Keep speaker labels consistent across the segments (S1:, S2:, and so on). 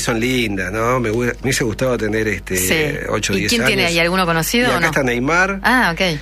S1: son lindas, ¿no? Me hubiese gustado tener 8 o 10 años.
S2: ¿Y quién tiene ahí? ¿Alguno conocido
S1: y acá
S2: o no?
S1: está Neymar.
S2: Ah, ok.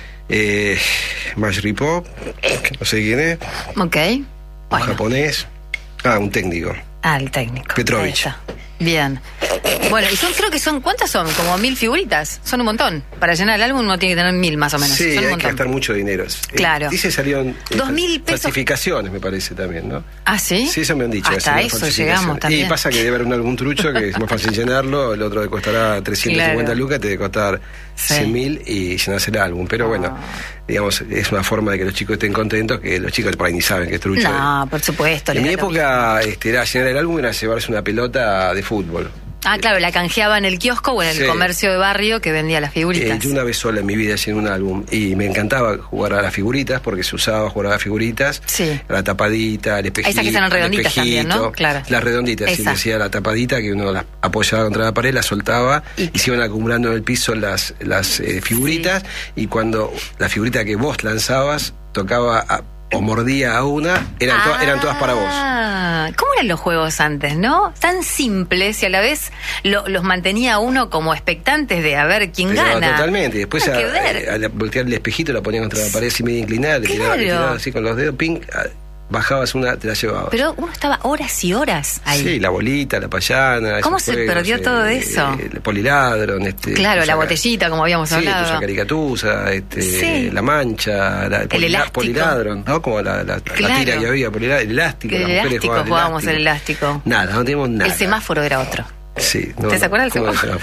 S1: Majripo, no sé quién es.
S2: Ok.
S1: Un
S2: Bueno.
S1: japonés. Un técnico.
S2: El técnico.
S1: Petrovich.
S2: Ahí está. Bien. Bueno, y creo que son, ¿cuántas son? Como 1000 figuritas. Son un montón. Para llenar el álbum uno tiene que tener 1000 más o menos.
S1: Sí,
S2: son un
S1: hay
S2: montón.
S1: que gastar mucho dinero.
S2: Claro.
S1: Dice salieron
S2: 2000 pesos.
S1: falsificaciones, me parece también, ¿no?
S2: Ah, ¿sí?
S1: Sí, eso me han dicho.
S2: Hasta eso llegamos también.
S1: Y pasa que debe haber algún trucho que es más fácil llenarlo, el otro te costará 350 lucas, te debe costar 100.000 y llenarse el álbum. Pero bueno, digamos, es una forma de que los chicos estén contentos, que los chicos por ahí ni saben que es trucho.
S2: No, por supuesto.
S1: En mi época era llenar el álbum, era llevarse una pelota de fútbol.
S2: Ah, claro, la canjeaba en el kiosco o en el comercio de barrio que vendía las figuritas.
S1: Yo una vez sola en mi vida llené un álbum y me encantaba jugar a las figuritas porque se usaba jugar a las figuritas.
S2: Sí.
S1: La tapadita, el espejito.
S2: Esas que eran redonditas también, ¿no? Claro.
S1: Las redonditas, sí, decía la tapadita que uno las apoyaba contra la pared, las soltaba y se iban acumulando en el piso las figuritas y cuando la figurita que vos lanzabas tocaba o mordía a una, eran todas para vos.
S2: ¿Cómo eran los juegos antes, no? Tan simples y a la vez los mantenía a uno como expectantes de a ver quién gana.
S1: Totalmente. Después
S2: al
S1: voltear el espejito la ponían contra la pared así medio inclinada, le tiraba así con los dedos, ping, bajabas una, te la llevabas.
S2: Pero uno estaba horas y horas ahí.
S1: Sí, la bolita, la payana.
S2: ¿Cómo se perdió todo eso?
S1: El poliladron,
S2: claro, la botellita, como habíamos hablado.
S1: La caricatuza, la mancha,
S2: el elástico.
S1: Poliladron, ¿no? Como la tira que había, el elástico.
S2: El elástico, jugábamos el elástico.
S1: Nada, no teníamos nada.
S2: El semáforo era otro.
S1: Sí,
S2: ¿Usted se acuerda del semáforo?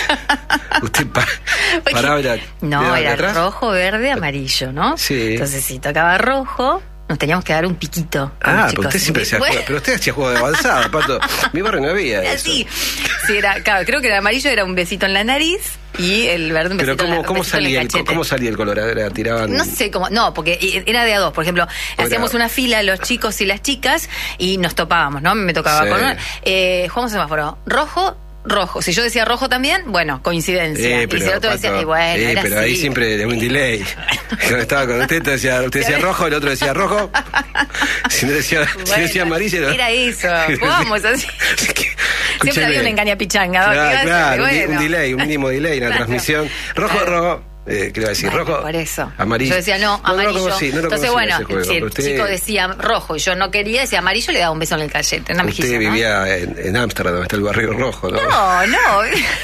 S1: Usted paraba
S2: era rojo, verde, amarillo, ¿no?
S1: Sí.
S2: Entonces, si tocaba rojo, nos teníamos que dar un piquito.
S1: Pero usted siempre hacía juego. Pero usted hacía juego de avanzada, Pato. Mi barrio no había eso.
S2: Sí, claro, creo que el amarillo era un besito en la nariz y el verde un besito en la
S1: ¿cómo salía el color? ¿Tiraban?
S2: No sé cómo, no, porque era de a dos. Por ejemplo, hacíamos una fila los chicos y las chicas y nos topábamos, ¿no? Me tocaba con jugamos semáforo. Rojo. Si yo decía rojo también, bueno, coincidencia.
S1: Pero,
S2: y si el otro decía, pero
S1: así. Ahí siempre de un delay. Cuando estaba con usted decía rojo, el otro decía rojo. Si decía amarillo.
S2: Era eso, jugamos así. Siempre había una engañapichanga.
S1: Claro, un delay, un mínimo delay en la transmisión. Rojo. ¿Qué le iba a decir? Rojo.
S2: Por eso.
S1: Amarillo.
S2: Yo decía no, amarillo. Entonces, bueno, si el chico decía rojo y yo no quería, decía amarillo, le daba un beso en el cachete, en la mejilla.
S1: Usted vivía en Ámsterdam, está el barrio rojo, ¿no?
S2: No.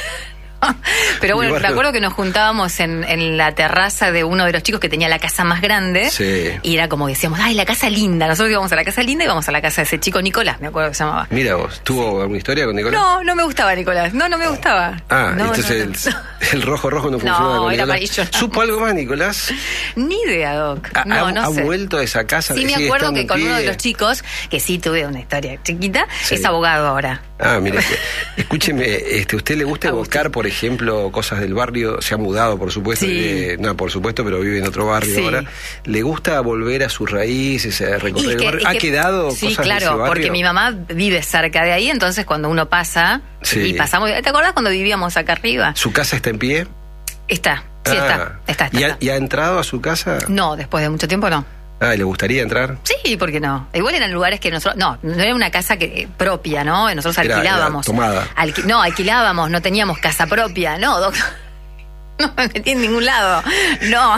S2: Pero bueno, me acuerdo que nos juntábamos en la terraza de uno de los chicos que tenía la casa más grande.
S1: Sí.
S2: Y era como que decíamos, ay, la casa linda. Nosotros íbamos a la casa linda y íbamos a la casa de ese chico Nicolás, me acuerdo que se llamaba.
S1: Mira vos, ¿tuvo alguna historia con Nicolás?
S2: No me gustaba Nicolás. No me gustaba.
S1: Entonces el rojo no funcionaba con Nicolás.
S2: Era amarillo.
S1: ¿Supo algo más, Nicolás?
S2: Ni idea, Doc.
S1: ¿Ha
S2: sé.
S1: vuelto a esa casa?
S2: Sí, me acuerdo que con uno de los chicos, que sí tuve una historia chiquita, es abogado ahora.
S1: Mire, escúcheme, ¿usted le gusta evocar, por ejemplo, cosas del barrio? Se ha mudado, por supuesto.
S2: Sí.
S1: No, por supuesto, pero vive en otro barrio ahora. ¿Le gusta volver a sus raíces, a recorrer el barrio? ¿Ha quedado cosas de ese barrio? Sí, claro,
S2: porque mi mamá vive cerca de ahí, entonces cuando uno pasa, y pasamos... ¿Te acordás cuando vivíamos acá arriba?
S1: ¿Su casa está en pie?
S2: Está, sí, está.
S1: ¿Y ha entrado a su casa?
S2: No, después de mucho tiempo no.
S1: ¿Y le gustaría entrar?
S2: Sí, ¿por qué no? Igual eran lugares que nosotros... No era una casa propia, ¿no? Nosotros alquilábamos.
S1: Era tomada.
S2: Alquilábamos, no teníamos casa propia. No, doctor. No me metí en ningún lado. No.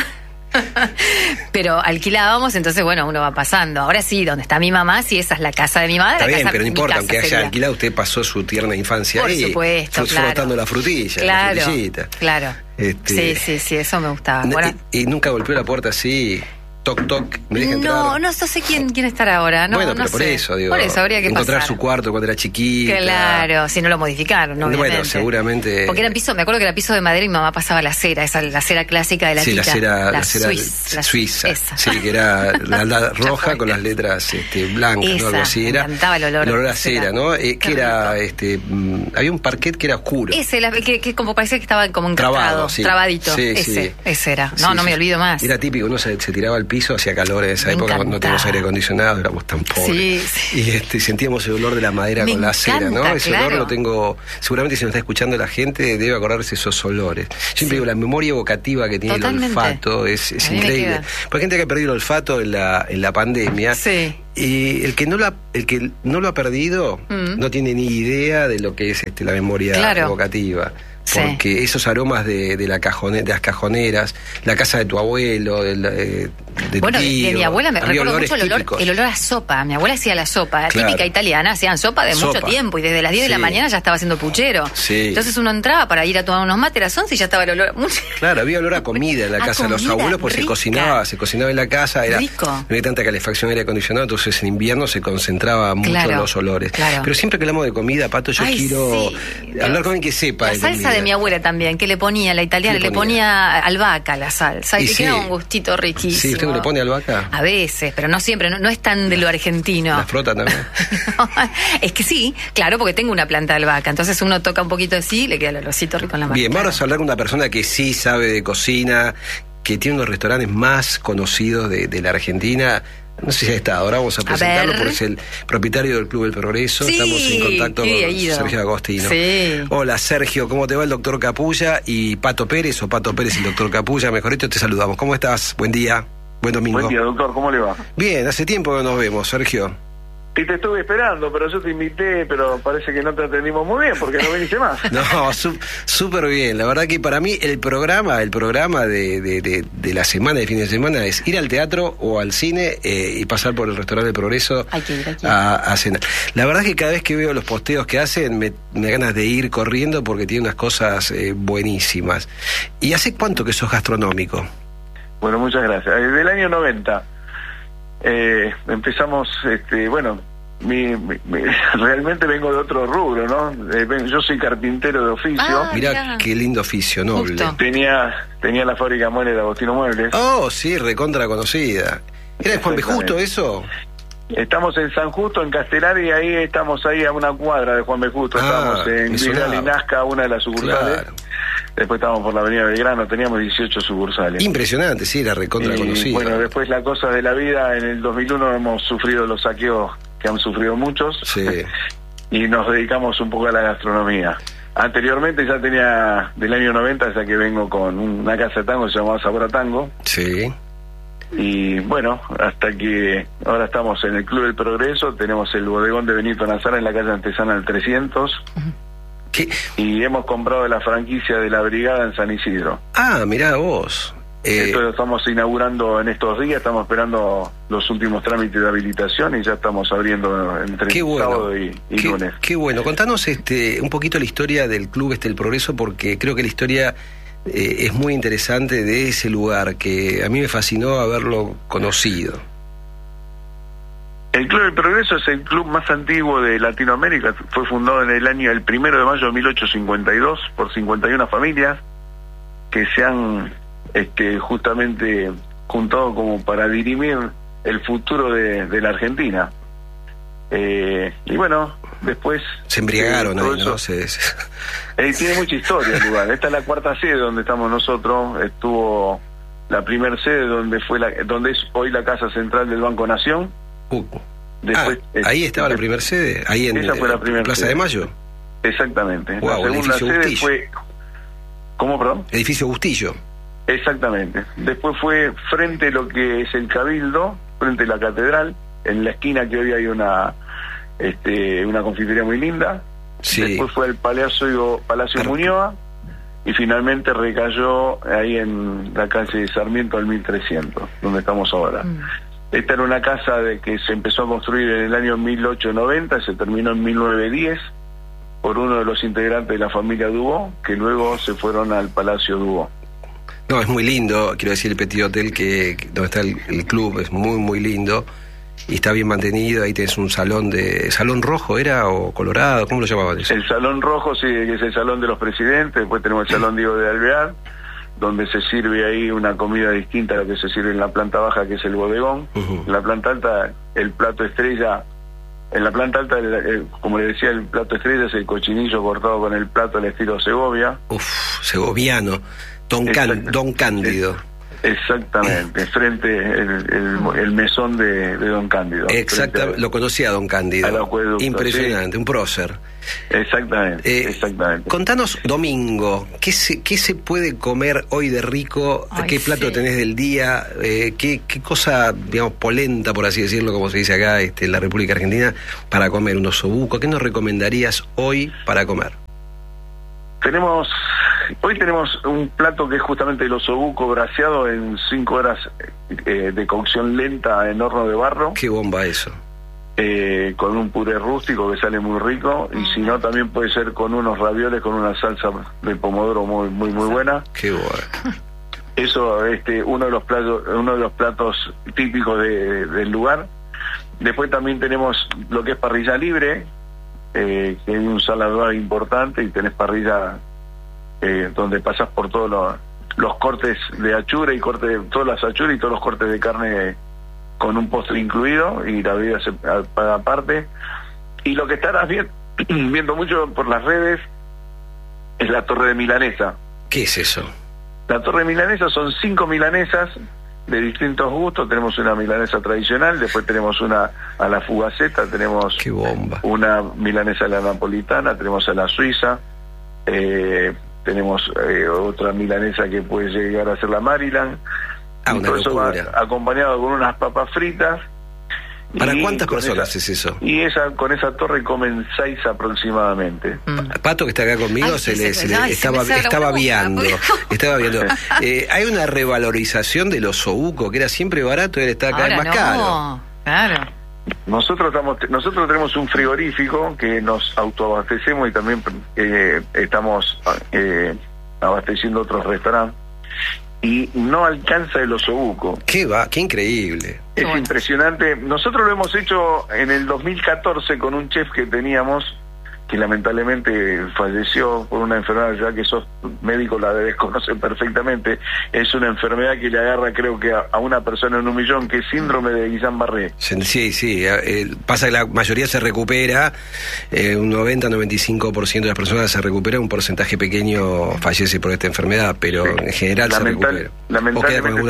S2: Pero alquilábamos, entonces, bueno, uno va pasando. Ahora sí, donde está mi mamá, sí, esa es la casa de mi madre.
S1: Está bien, pero no importa, aunque haya alquilado, usted pasó su tierna infancia ahí.
S2: Por supuesto, claro.
S1: Frotando la frutilla,
S2: claro,
S1: la frutillita.
S2: Claro. Sí, eso me gustaba.
S1: ¿Y nunca golpeó la puerta así? Toc, ¿me deja entrar?
S2: No sé quién estará ahora. No,
S1: bueno, pero
S2: no
S1: por
S2: sé.
S1: eso, digo.
S2: Por eso habría que
S1: encontrar
S2: pasar.
S1: Su cuarto cuando era chiquita.
S2: Claro, si no lo modificaron, ¿no?
S1: Bueno, seguramente.
S2: Porque era piso, me acuerdo que era piso de madera y mi mamá pasaba la cera, la cera clásica de la tita.
S1: La cera suiza.
S2: Esa.
S1: Sí, que era la roja con las letras blancas, ¿no? Algo así.
S2: Me encantaba el olor
S1: a cera, ¿no? Que era, había un parquet que era oscuro.
S2: Ese, que como parecía que estaba como encajado, trabadito.
S1: Sí,
S2: ese era. No me olvido más.
S1: Era típico, uno se tiraba al piso piso, hacía calor en esa época, no teníamos aire acondicionado, éramos tan pobres. Sí. Y sentíamos el olor de la madera con la cera, ¿no? Ese olor lo tengo, seguramente si nos está escuchando la gente debe acordarse de esos olores. Siempre digo, la memoria evocativa que tiene el olfato es increíble. Porque hay gente que ha perdido el olfato en la pandemia. Sí. Y el que no lo ha perdido no tiene ni idea de lo que es la memoria evocativa. Porque esos aromas de las cajoneras, la casa de tu abuelo, de
S2: bueno,
S1: tío,
S2: de mi abuela me recuerdo mucho el olor a sopa. Mi abuela hacía la sopa, típica italiana, hacían sopa de mucho tiempo y desde las 10 de la mañana ya estaba haciendo puchero. Sí. Entonces uno entraba para ir a tomar unos mates a las 11 y ya estaba el olor.
S1: Claro, había olor a comida en la casa de los abuelos, porque se cocinaba en la casa, no había tanta calefacción, aire acondicionado, entonces en invierno se concentraba mucho los olores. Claro. Pero siempre que hablamos de comida, Pato, yo quiero hablar con alguien que sepa de comida. De mi
S2: abuela también, que le ponía, la italiana, le ponía albahaca a la salsa y le quedaba un gustito riquísimo.
S1: Sí, ¿usted no le pone albahaca?
S2: A veces, pero no siempre, no es tan de lo argentino.
S1: ¿La frota también?
S2: Es que sí, claro, porque tengo una planta de albahaca, entonces uno toca un poquito así y le queda el olorcito rico en la mano.
S1: Bien, vamos a hablar con una persona que sí sabe de cocina, que tiene uno de los restaurantes más conocidos de la Argentina. No sé si ha estado, ahora vamos a presentarlo porque es el propietario del Club del Progreso.
S2: Sí,
S1: estamos en contacto con Sergio Agostino. Sí. Hola Sergio, ¿cómo te va el doctor Capulla y Pato Pérez, o Pato Pérez y el doctor Capulla? Mejor dicho, te saludamos. ¿Cómo estás? Buen día, buen domingo.
S3: Buen día, doctor, ¿cómo le va?
S1: Bien, hace tiempo que nos vemos, Sergio.
S3: Y te estuve esperando, pero yo te invité, pero parece que no te atendimos muy bien porque no viniste más.
S1: No, súper bien. La verdad que para mí el programa de la semana, de fin de semana, es ir al teatro o al cine y pasar por el restaurante del Progreso a cenar. La verdad que cada vez que veo los posteos que hacen me da ganas de ir corriendo porque tiene unas cosas buenísimas. ¿Y hace cuánto que sos gastronómico?
S3: Bueno, muchas gracias. Desde el año 90. Empezamos, realmente vengo de otro rubro, ¿no? Yo soy carpintero de oficio.
S1: Mirá qué lindo oficio, noble.
S3: Justo. Tenía la fábrica Muebles de Agostino Muebles.
S1: Oh, sí, recontra conocida. ¿Era de Juan B. Justo eso?
S3: Estamos en San Justo, en Castelar, y ahí estamos a una cuadra de Juan B. Justo. Estamos en Vidal y Nazca, una de las sucursales. Claro. Después estábamos por la avenida Belgrano, teníamos 18 sucursales.
S1: Impresionante, sí, era recontra conocida.
S3: Bueno, después las cosas de la vida, en el 2001 hemos sufrido los saqueos que han sufrido muchos, y nos dedicamos un poco a la gastronomía. Anteriormente ya tenía, del año 90, ya que vengo con una casa de tango que se llamaba Sabor a Tango. Sí. Y bueno, hasta que ahora estamos en el Club del Progreso, tenemos el bodegón de Benito Nazara en la calle Antesana del 300. ¿Qué? Y hemos comprado la franquicia de la Brigada en San Isidro.
S1: Ah, mirá vos.
S3: Esto lo estamos inaugurando en estos días, estamos esperando los últimos trámites de habilitación y ya estamos abriendo entre sábado y lunes.
S1: Qué bueno. Contanos un poquito la historia del Club El Progreso, porque creo que la historia es muy interesante de ese lugar, que a mí me fascinó haberlo conocido.
S3: El Club del Progreso es el club más antiguo de Latinoamérica. Fue fundado en el 1 de mayo de 1852 por 51 familias que se han justamente juntado como para dirimir el futuro de la Argentina. Y bueno, después...
S1: Se embriagaron ahí, ¿no?
S3: Tiene mucha historia el lugar. Esta es la cuarta sede donde estamos nosotros. Estuvo la primera sede donde es hoy la Casa Central del Banco Nación. Después,
S1: ahí estaba la primera sede, ahí en Plaza sede. De Mayo.
S3: Exactamente.
S1: Wow, la segunda sede Bustillo.
S3: Fue... ¿Cómo, perdón?
S1: Edificio Bustillo.
S3: Exactamente. Después fue frente a lo que es el Cabildo, frente a la Catedral, en la esquina que hoy hay una confitería muy linda. Sí. Después fue el Palacio Muñoa y finalmente recayó ahí en la calle Sarmiento al 1300, donde estamos ahora. Esta era una casa que se empezó a construir en el año 1890, se terminó en 1910 por uno de los integrantes de la familia Dubó, que luego se fueron al Palacio Dubó.
S1: No, es muy lindo, quiero decir, el Petit Hotel donde está el club, es muy, muy lindo y está bien mantenido. Ahí tenés un salón rojo, ¿era? ¿O colorado? ¿Cómo lo llamaban eso?
S3: El salón rojo, sí, que es el salón de los presidentes. Después tenemos el salón Diego de Alvear, donde se sirve ahí una comida distinta a la que se sirve en la planta baja, que es el bodegón. En la planta alta, el plato estrella. En la planta alta, como le decía, el plato estrella es el cochinillo cortado con el plato al estilo Segovia.
S1: Segoviano. Don Cándido.
S3: Exactamente, frente el mesón de Don Cándido.
S1: Exactamente, lo conocía Don Cándido.
S3: Al acueducto,
S1: impresionante,
S3: sí.
S1: Un prócer.
S3: Exactamente.
S1: Contanos, domingo, ¿qué se puede comer hoy de rico? ¿Qué plato tenés del día? ¿Qué cosa, digamos, polenta, por así decirlo, como se dice acá en la República Argentina, para comer? Un osobuco. ¿Qué nos recomendarías hoy para comer?
S3: Hoy tenemos un plato que es justamente el osobuco braseado en 5 horas de cocción lenta en horno de barro.
S1: Qué bomba eso.
S3: Con un puré rústico que sale muy rico, y si no también puede ser con unos ravioles con una salsa de pomodoro muy buena.
S1: Qué bueno.
S3: Eso, uno de los platos típicos del lugar. Después también tenemos lo que es parrilla libre, que hay un salador importante, y tenés parrilla donde pasas por todos los cortes de achura y todas las achuras y todos los cortes de carne con un postre incluido, y la bebida se paga aparte. Y lo que estarás viendo mucho por las redes es la torre de milanesa.
S1: ¿Qué es eso?
S3: La torre de milanesa son 5 milanesas de distintos gustos. Tenemos una milanesa tradicional, después tenemos una a la fugaceta, tenemos
S1: ¡qué bomba!
S3: Una milanesa a la napolitana, tenemos a la suiza, tenemos otra milanesa que puede llegar a ser la Maryland.
S1: Una
S3: todo eso va
S1: locura.
S3: Acompañado con unas papas fritas.
S1: ¿Para cuántas personas es eso?
S3: Y con esa torre comen 6 aproximadamente.
S1: Pato, que está acá conmigo, estaba viando. Hay una revalorización del osobuco, que era siempre barato y ahora está cada vez más caro.
S2: Claro.
S3: Nosotros tenemos un frigorífico que nos autoabastecemos, y también estamos abasteciendo otros restaurantes, y no alcanza el osobuco.
S1: Qué increíble.
S3: Es impresionante. Nosotros lo hemos hecho en el 2014 con un chef que teníamos, que lamentablemente falleció por una enfermedad, ya que sos médico la debes conocer perfectamente. Es una enfermedad que le agarra, creo que a una persona en 1 millón, que es síndrome de Guillain-Barré.
S1: Sí. Pasa que la mayoría se recupera, un 90-95% de las personas se recupera, un porcentaje pequeño fallece por esta enfermedad, pero sí, en general se recupera.
S3: Lamentablemente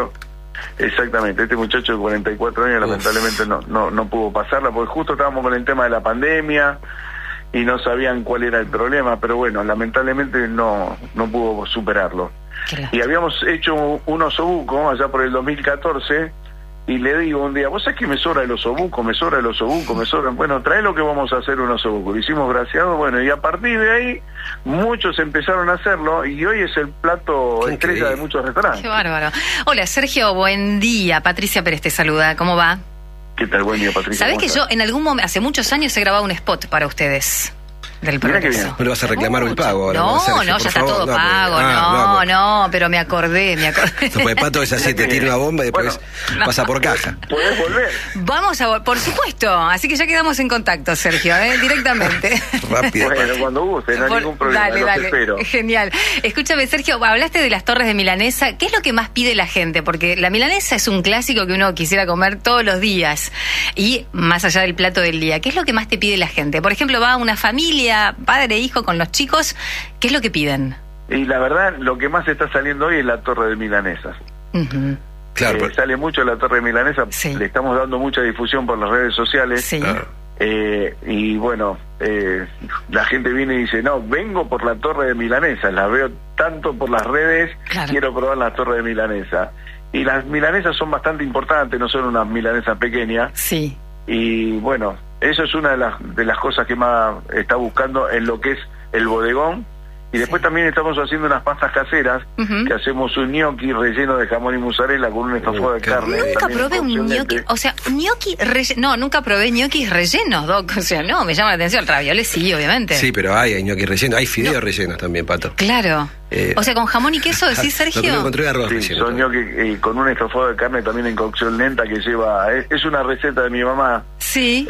S3: este muchacho de 44 años lamentablemente no pudo pasarla, porque justo estábamos con el tema de la pandemia y no sabían cuál era el problema, pero bueno, lamentablemente no pudo superarlo. Claro. Y habíamos hecho un osobuco allá por el 2014, y le digo un día, vos sabés que me sobra el osobuco, bueno, trae lo que vamos a hacer un osobuco. Lo hicimos braseado, bueno, y a partir de ahí muchos empezaron a hacerlo, y hoy es el plato estrella de muchos restaurantes.
S2: Qué bárbaro. Hola, Sergio, buen día. Patricia Pérez te saluda, ¿cómo va?
S3: ¿Qué tal? Buen día, Patricia.
S2: ¿Sabés que yo en algún momento, hace muchos años, he grabado un spot para ustedes? Del progreso.
S1: ¿No le vas a reclamar el pago ahora?
S2: No,
S1: Sergio,
S2: ya está todo pago. Pero me acordé.
S1: No, pues Pato es así, te tira una bomba y después pasa por caja.
S3: ¿Podés volver?
S2: Vamos por supuesto. Así que ya quedamos en contacto, Sergio, directamente.
S1: Rápido.
S3: Bueno, cuando guste, no hay ningún problema.
S2: Dale.
S3: Espero.
S2: Genial. Escúchame, Sergio, hablaste de las torres de milanesa. ¿Qué es lo que más pide la gente? Porque la milanesa es un clásico que uno quisiera comer todos los días. Y más allá del plato del día, ¿qué es lo que más te pide la gente? Por ejemplo, va una familia, padre e hijo, con los chicos, ¿qué es lo que piden?
S3: Y la verdad, lo que más está saliendo hoy es la torre de milanesas.
S2: Uh-huh.
S3: Claro, sale mucho la torre de milanesa, sí. Le estamos dando mucha difusión por las redes sociales.
S2: Sí.
S3: Y bueno, la gente viene y dice, no, vengo por la torre de milanesa, la veo tanto por las redes, claro. Quiero probar la torre de milanesa. Y las milanesas son bastante importantes, no son unas milanesas pequeñas.
S2: Sí.
S3: Y bueno, eso es una de las cosas que más está buscando en lo que es el bodegón. Y después también estamos haciendo unas pastas caseras, que hacemos un gnocchi relleno de jamón y mozzarella con un estofado de carne.
S2: Nunca probé un gnocchi, o sea, gnocchi relleno, nunca probé gnocchis rellenos, Doc, o sea, no, me llama la atención, ravioles sí, obviamente.
S1: Sí, pero hay gnocchi rellenos, hay fideos rellenos también, Pato.
S2: Claro, o sea, con jamón y queso, ¿decís, Sergio?
S1: Lo que me encontré de arroz
S3: relleno. Son gnocchi con un estofado de carne también en cocción lenta que lleva, es una receta de mi mamá.
S2: Sí.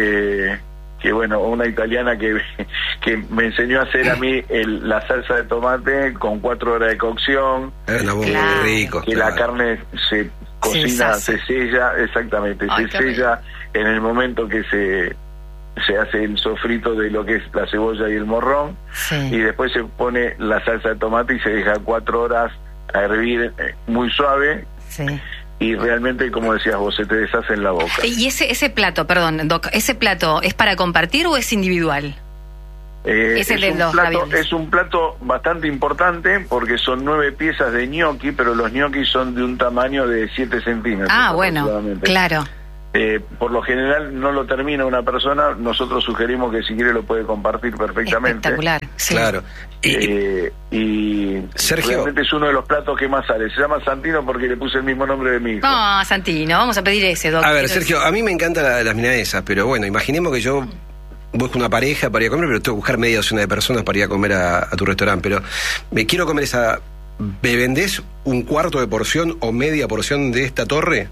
S3: Que bueno, una italiana que me enseñó a hacer a mí la salsa de tomate con 4 horas de cocción.
S1: Una bomba, claro. Rico.
S3: Que la carne se cocina, se sella, exactamente, se sella en el momento que se hace el sofrito de lo que es la cebolla y el morrón, y después se pone la salsa de tomate y se deja 4 horas a hervir muy suave.
S2: Sí.
S3: Y realmente, como decías vos, se te deshace en la boca.
S2: ¿Y ese plato, perdón, Doc, ese plato es para compartir o es individual? Es un
S3: plato bastante importante porque son 9 piezas de gnocchi, pero los gnocchi son de un tamaño de 7 centímetros.
S2: Ah, bueno, claro.
S3: Por lo general no lo termina una persona, nosotros sugerimos que si quiere lo puede compartir perfectamente.
S2: Espectacular, sí.
S1: Claro.
S3: Y
S1: Sergio,
S3: realmente es uno de los platos que más sale. Se llama Santino porque le puse el mismo nombre de mi hijo.
S2: No, Santino, vamos a pedir ese, Doc.
S1: A ver, Sergio, a mí me encantan las milanesas, pero bueno, imaginemos que yo busco una pareja para ir a comer, pero tengo que buscar media docena de personas para ir a comer a tu restaurante, pero me quiero comer esa... ¿Me vendés un cuarto de porción o media porción de esta torre?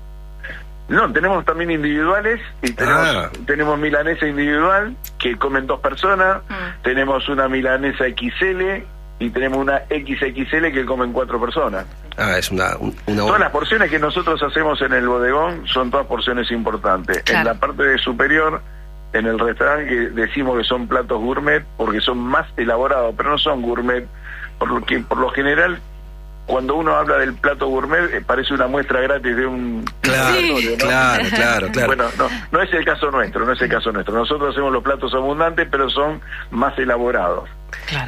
S3: No, tenemos también individuales y tenemos milanesa individual que comen 2 personas, tenemos una milanesa XL y tenemos una XXL que comen 4 personas.
S1: Es una
S3: Todas las porciones que nosotros hacemos en el bodegón son todas porciones importantes.
S2: Claro.
S3: En la parte de superior, en el restaurante, que decimos que son platos gourmet porque son más elaborados, pero no son gourmet, porque por lo general cuando uno habla del plato gourmet parece una muestra gratis de un...
S1: Claro,
S3: ¿no?
S1: claro.
S3: Bueno, no es el caso nuestro, Nosotros hacemos los platos abundantes, pero son más elaborados.
S2: Claro.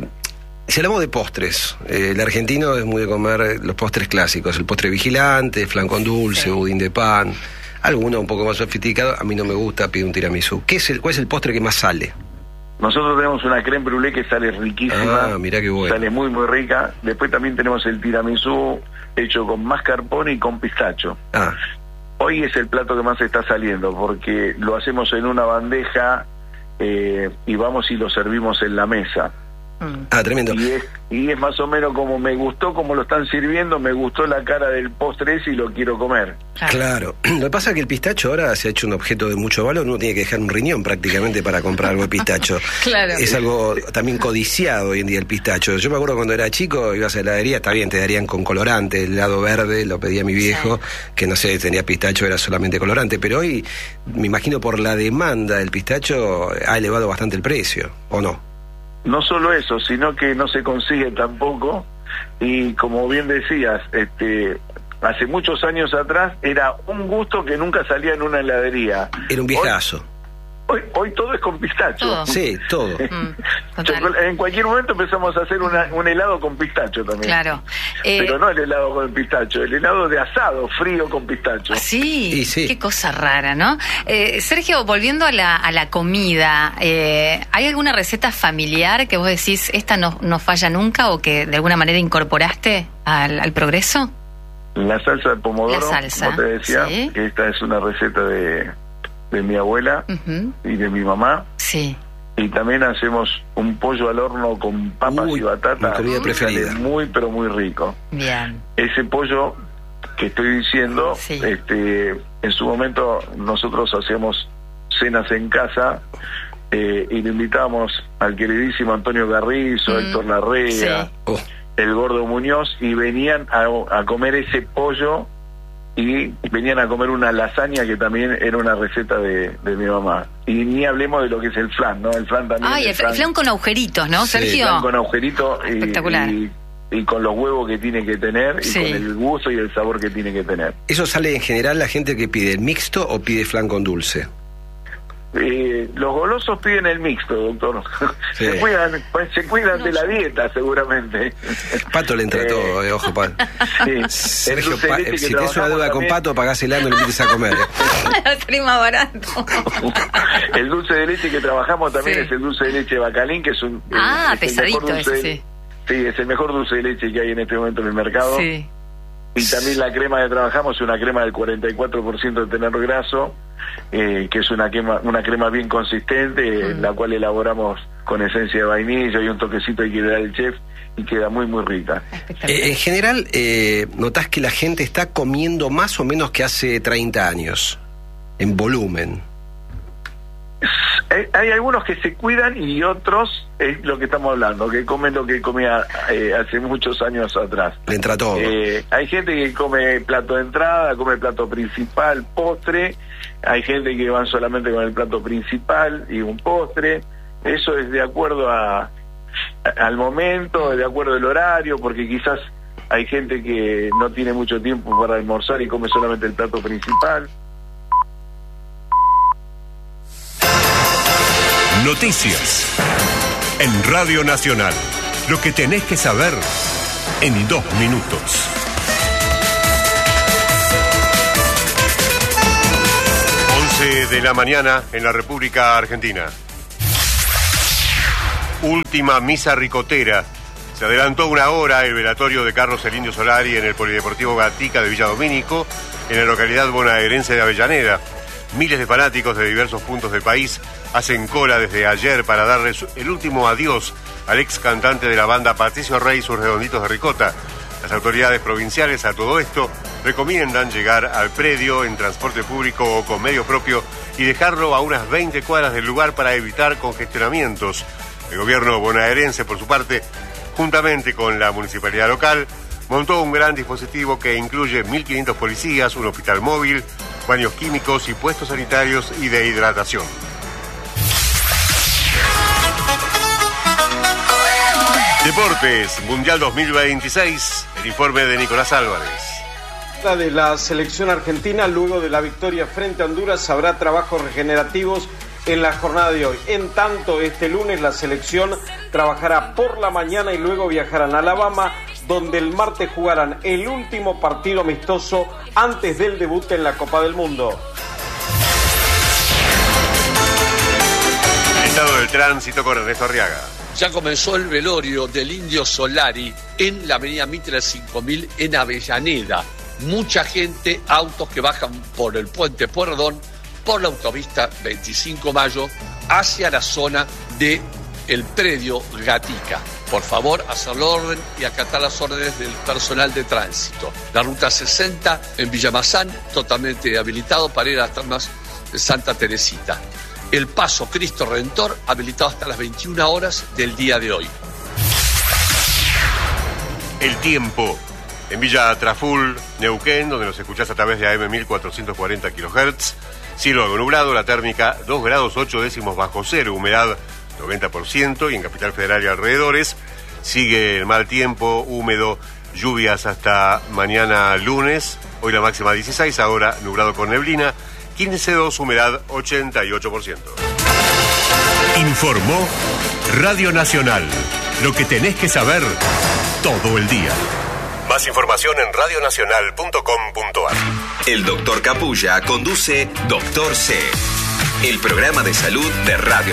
S1: Si hablamos de postres, el argentino es muy de comer los postres clásicos, el postre vigilante, flan con dulce, budín de pan, alguno un poco más sofisticado. A mí no me gusta, pido un tiramisú. ¿Cuál es el postre que más sale?
S3: Nosotros tenemos una crème brûlée que sale riquísima.
S1: Mirá qué bueno.
S3: Sale muy, muy rica. Después también tenemos el tiramisú hecho con mascarpone y con pistacho. Hoy es el plato que más está saliendo porque lo hacemos en una bandeja y vamos y lo servimos en la mesa.
S1: Tremendo.
S3: Y es más o menos como me gustó como lo están sirviendo, me gustó la cara del postre ese y lo quiero comer.
S1: Claro. Lo que pasa es que el pistacho ahora se ha hecho un objeto de mucho valor, uno tiene que dejar un riñón prácticamente para comprar algo de pistacho.
S2: Claro.
S1: Es algo también codiciado hoy en día el pistacho. Yo me acuerdo cuando era chico, ibas a la heladería, está bien, te darían con colorante, el helado verde, lo pedía mi viejo, que no sé, tenía pistacho, era solamente colorante, pero hoy me imagino por la demanda del pistacho ha elevado bastante el precio, ¿o no?
S3: No solo eso, sino que no se consigue tampoco, y como bien decías, hace muchos años atrás era un gusto que nunca salía en una heladería.
S1: Era un viejazo.
S3: Hoy todo es con pistacho.
S2: ¿Todo?
S1: Sí, todo.
S3: En cualquier momento empezamos a hacer un helado con pistacho también.
S2: Claro.
S3: Pero no el helado con pistacho, el helado de asado frío con pistacho.
S2: Sí, qué cosa rara, ¿no? Sergio, volviendo a la comida, ¿hay alguna receta familiar que vos decís, esta no falla nunca o que de alguna manera incorporaste al progreso?
S3: La salsa de pomodoro, como te decía, que esta es una receta de mi abuela y de mi mamá.
S2: Sí.
S3: Y también hacemos un pollo al horno con papas y batata.
S1: Mi comida preferida.
S3: Muy, pero muy rico.
S2: Bien.
S3: Ese pollo que estoy diciendo, en su momento nosotros hacíamos cenas en casa y le invitábamos al queridísimo Antonio Carrizo, Héctor Larrea, el Gordo Muñoz, y venían a comer ese pollo. Y venían a comer una lasaña que también era una receta de mi mamá. Y ni hablemos de lo que es el flan, ¿no? El flan también.
S2: El flan con agujeritos, ¿no, Sergio?
S3: El flan con agujeritos
S2: espectacular.
S3: Y con los huevos que tiene que tener y con el gusto y el sabor que tiene que tener.
S1: ¿Eso sale en general la gente que pide el mixto o pide flan con dulce?
S3: Los golosos piden el mixto, doctor.
S1: Sí.
S3: Se cuidan de la dieta, seguramente.
S1: Pato le entra todo, ojo, Pato. Sergio, si tienes una deuda con Pato, pagás el ano y lo invites a comer.
S2: Sería más barato.
S3: El dulce de leche que trabajamos también es el dulce de leche Bacalín, que es un...
S2: pesadito ese, sí.
S3: Sí, es el mejor dulce de leche que hay en este momento en el mercado.
S2: Sí.
S3: Y también la crema que trabajamos es una crema del 44% de tenor graso, que es una crema bien consistente, la cual elaboramos con esencia de vainilla y un toquecito que le da el chef y queda muy, muy rica.
S1: En general, ¿notás que la gente está comiendo más o menos que hace 30 años, en volumen?
S3: Hay algunos que se cuidan y otros, es lo que estamos hablando, que comen lo que comía hace muchos años atrás.
S1: Le entra todo.
S3: Hay gente que come plato de entrada, come plato principal, postre. Hay gente que van solamente con el plato principal y un postre. Eso es de acuerdo al momento, de acuerdo al horario, porque quizás hay gente que no tiene mucho tiempo para almorzar y come solamente el plato principal.
S4: Noticias en Radio Nacional. Lo que tenés que saber en 2 minutos. 11 de la mañana en la República Argentina. Última misa ricotera. Se adelantó 1 hora el velatorio de Carlos el Indio Solari en el Polideportivo Gatica de Villa Domínico, en la localidad bonaerense de Avellaneda. Miles de fanáticos de diversos puntos del país hacen cola desde ayer para darle el último adiós al ex cantante de la banda Patricio Rey y sus Redonditos de Ricota. Las autoridades provinciales a todo esto recomiendan llegar al predio en transporte público o con medio propio y dejarlo a unas 20 cuadras del lugar para evitar congestionamientos. El gobierno bonaerense, por su parte, juntamente con la municipalidad local, montó un gran dispositivo que incluye 1.500 policías, un hospital móvil, baños químicos y puestos sanitarios y de hidratación. Deportes, Mundial 2026, el informe de Nicolás Álvarez.
S5: De la selección argentina, luego de la victoria frente a Honduras, habrá trabajos regenerativos en la jornada de hoy. En tanto, este lunes la selección trabajará por la mañana y luego viajarán a Alabama, donde el martes jugarán el último partido amistoso antes del debut en la Copa del Mundo.
S4: El estado del tránsito con Ernesto Arriaga.
S6: Ya comenzó el velorio del Indio Solari en la avenida Mitre 5000 en Avellaneda. Mucha gente, autos que bajan por el puente Pueyrredón, por la autopista 25 Mayo, hacia la zona de el predio Gatica. Por favor, hacer el orden y acatar las órdenes del personal de tránsito. La ruta 60 en Villamazán, totalmente habilitado para ir hasta más de Santa Teresita. El paso Cristo Redentor, habilitado hasta las 21 horas del día de hoy.
S4: El tiempo. En Villa Traful, Neuquén, donde nos escuchás a través de AM 1440 kHz. Cielo algo nublado, la térmica 2 grados 8 décimos bajo cero, humedad 90%, y en Capital Federal y alrededores sigue el mal tiempo, húmedo, lluvias hasta mañana lunes. Hoy la máxima 16, ahora nublado con neblina, 15,2, humedad 88%. Informó Radio Nacional. Lo que tenés que saber todo el día. Más información en radionacional.com.ar.
S7: El doctor Capulla conduce Doctor C, el programa de salud de Radio